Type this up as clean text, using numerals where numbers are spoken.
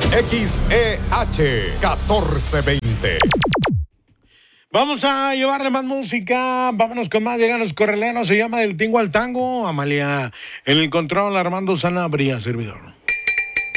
XEH 1420. Vamos a llevarle más música. Vámonos con más. Llegan los correleros. Se llama Del Tingo al Tango. Amalia en el control. Armando Sanabria, servidor.